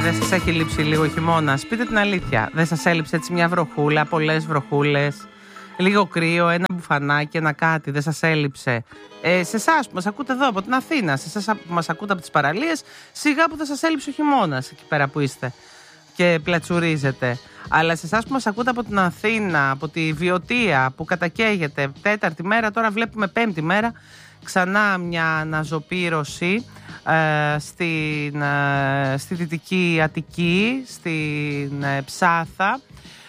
Δεν σας έχει λείψει λίγο χειμώνας? Πείτε την αλήθεια. Δεν σας έλειψε έτσι μια βροχούλα, πολλές βροχούλες, λίγο κρύο, ένα μπουφανάκι, ένα κάτι? Δεν σας έλειψε? Σε εσάς που μας ακούτε εδώ από την Αθήνα, σε εσάς που μας ακούτε από τις παραλίες, σιγά που δεν σας έλειψε ο χειμώνας εκεί πέρα που είστε και πλατσουρίζετε. Αλλά σε εσάς που μας ακούτε από την Αθήνα, από τη Βιωτία που κατακαίγεται, τέταρτη μέρα, τώρα βλέπουμε πέμπτη μέρα, ξανά μια αναζωπήρωση στη Δυτική Αττική, στην Ψάθα,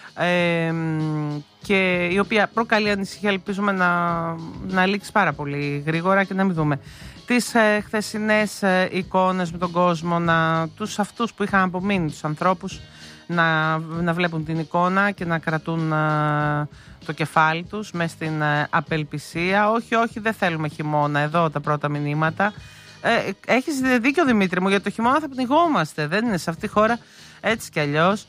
και η οποία προκαλεί ανησυχία. Ελπίζουμε να λήξει πάρα πολύ γρήγορα και να μην δούμε τις χθεσινές εικόνες με τον κόσμο, τους αυτούς που είχαν απομείνει, τους ανθρώπους, να βλέπουν την εικόνα και να κρατούν το κεφάλι τους μες στην απελπισία. Όχι, δεν θέλουμε χειμώνα. Εδώ τα πρώτα μηνύματα. Έχεις δίκιο, Δημήτρη μου, για το χειμώνα θα πνιγόμαστε. Δεν είναι σε αυτή τη χώρα έτσι κι αλλιώς.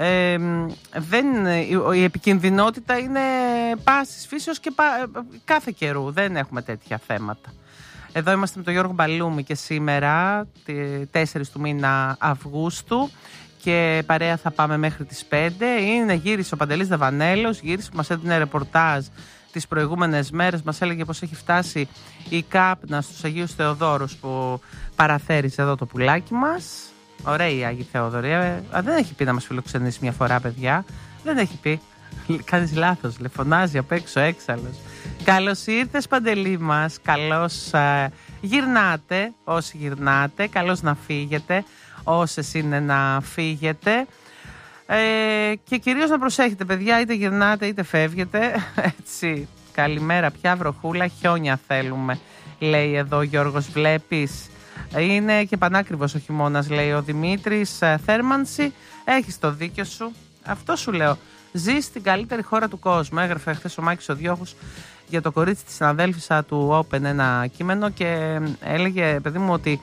Η επικινδυνότητα είναι πάσης φύσεως και κάθε καιρού. Δεν έχουμε τέτοια θέματα. Εδώ είμαστε με τον Γιώργο Μπαλούμη και σήμερα 4 του μήνα Αυγούστου και παρέα θα πάμε μέχρι τις 5. Γύρισε ο Παντελής Δαβανέλος, που μας έδινε ρεπορτάζ τις προηγούμενες μέρες. Μας έλεγε πως έχει φτάσει η κάπνα στους Αγίους Θεοδόρους που παραθέρισε εδώ το πουλάκι μας. Ωραία η Άγιοι Θεοδωρία. Δεν έχει πει να μας φιλοξενήσει μια φορά, παιδιά. Δεν έχει πει. Κάνεις λάθος, φωνάζει απ' έξω έξαλλος. Καλώς ήρθες, Παντελή μας. Καλώς γυρνάτε όσοι γυρνάτε. Καλώς να φύγετε όσες είναι να φύγετε. Και κυρίως να προσέχετε, παιδιά, είτε γυρνάτε είτε φεύγετε. Έτσι, καλημέρα, πια βροχούλα, χιόνια θέλουμε, λέει εδώ ο Γιώργος. Βλέπεις, είναι και πανάκριβος ο χειμώνας, λέει ο Δημήτρης. Θέρμανση, έχεις το δίκιο σου. Αυτό σου λέω. Ζει στην καλύτερη χώρα του κόσμου. Έγραφε χθες ο Μάκης ο Διόχους για το κορίτσι της συναδέλφισσα του Open ένα κείμενο και έλεγε, παιδί μου, ότι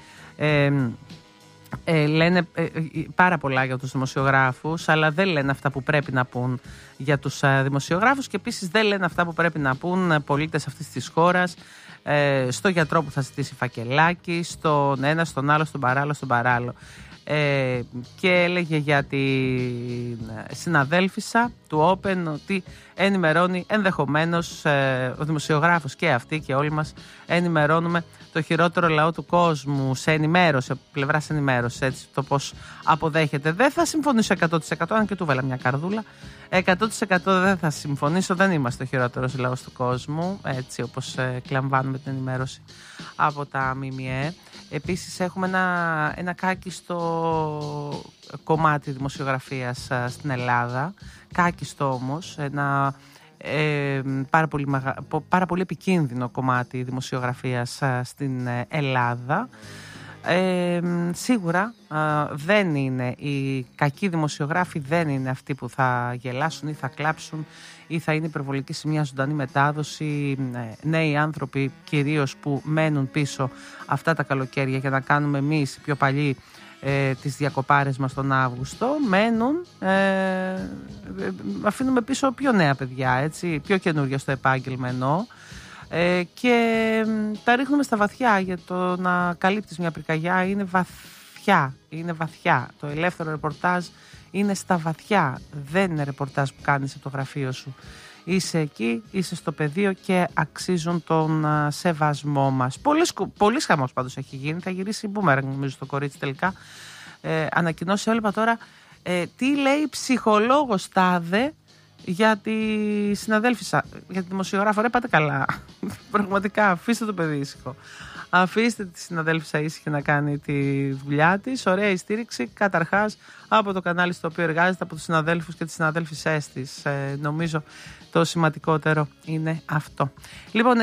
λένε πάρα πολλά για τους δημοσιογράφους, αλλά δεν λένε αυτά που πρέπει να πούν για τους δημοσιογράφους και επίσης δεν λένε αυτά που πρέπει να πούν πολίτες αυτής της χώρας, στο γιατρό που θα ζητήσει φακελάκι, στον ένα, στον άλλο, στον παράλληλο. Και έλεγε για τη συναδέλφισσα του Open ότι ενημερώνει ενδεχομένως ο δημοσιογράφος και αυτοί και όλοι μας ενημερώνουμε το χειρότερο λαό του κόσμου σε ενημέρωση, πλευράς ενημέρωση, έτσι, το πώς αποδέχεται. Δεν θα συμφωνήσω 100%, αν και του βάλα μια καρδούλα. 100% δεν θα συμφωνήσω, δεν είμαστε ο χειρότερος λαός του κόσμου, έτσι όπως κλαμβάνουμε την ενημέρωση από τα ΜΜΕ. Επίσης έχουμε ένα κάκιστο κομμάτι δημοσιογραφίας στην Ελλάδα, κάκιστο όμως, ένα πάρα πολύ επικίνδυνο κομμάτι δημοσιογραφίας στην Ελλάδα. Σίγουρα δεν είναι οι κακοί δημοσιογράφοι, δεν είναι αυτοί που θα γελάσουν ή θα κλάψουν ή θα είναι υπερβολικοί σε μια ζωντανή μετάδοση. Νέοι άνθρωποι κυρίως που μένουν πίσω αυτά τα καλοκαίρια για να κάνουμε εμείς οι πιο παλιοί τις διακοπάρες μας τον Αύγουστο, μένουν, αφήνουμε πίσω πιο νέα παιδιά, έτσι, πιο καινούργια στο επάγγελμα εννοώ, και τα ρίχνουμε στα βαθιά, για το να καλύπτεις μια πυρκαγιά είναι βαθιά. Το ελεύθερο ρεπορτάζ είναι στα βαθιά, δεν είναι ρεπορτάζ που κάνεις από το γραφείο σου. Είσαι εκεί, είσαι στο πεδίο και αξίζουν τον σεβασμό μας. Πολύ χαμός πάντως έχει γίνει. Θα γυρίσει η μπούμεραγκ, νομίζω, το κορίτσι τελικά. Ανακοινώσει, έλεπα τώρα. Τι λέει ψυχολόγος τάδε για τη συναδέλφισσα, για τη δημοσιογράφο. Ρε, πάτε καλά. Πραγματικά, αφήστε το παιδί ήσυχο. Αφήστε τη συναδέλφισσα ήσυχη να κάνει τη δουλειά της. Ωραία η στήριξη, καταρχάς, από το κανάλι στο οποίο εργάζεται, από τους συναδέλφους και τις συναδέλφισσές της. Νομίζω το σημαντικότερο είναι αυτό. Λοιπόν,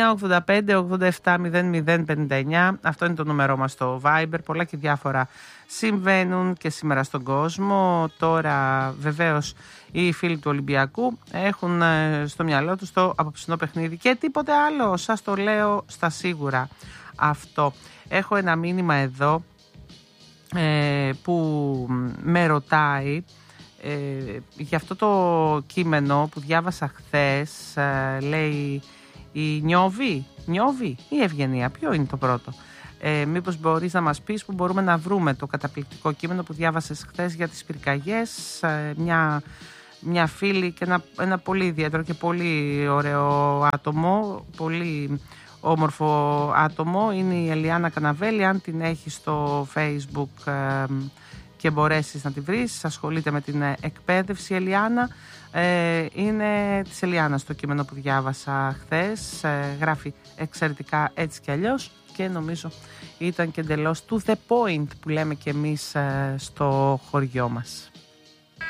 69-85-87-00-59. Αυτό είναι το νούμερό μας στο Viber. Πολλά και διάφορα συμβαίνουν και σήμερα στον κόσμο. Τώρα βεβαίως οι φίλοι του Ολυμπιακού έχουν στο μυαλό τους το απόψινό παιχνίδι και τίποτε άλλο. Σας το λέω στα σίγουρα αυτό. Έχω ένα μήνυμα εδώ που με ρωτάει για αυτό το κείμενο που διάβασα χθες. Λέει η Νιώβη ή Ευγενία, ποιο είναι το πρώτο? Μήπως μπορείς να μας πεις που μπορούμε να βρούμε το καταπληκτικό κείμενο που διάβασες χθες για τις πυρκαγιές. Μια φίλη και ένα πολύ ιδιαίτερο και πολύ ωραίο άτομο, πολύ όμορφο άτομο, είναι η Ελιάνα Καναβέλη. Αν την έχεις στο Facebook και μπορέσεις να τη βρεις, ασχολείται με την εκπαίδευση. Ελιάνα, είναι της Ελιάνας το κείμενο που διάβασα χθες, γράφει εξαιρετικά έτσι κι αλλιώς και νομίζω ήταν και εντελώς to the point που λέμε και εμείς στο χωριό μας.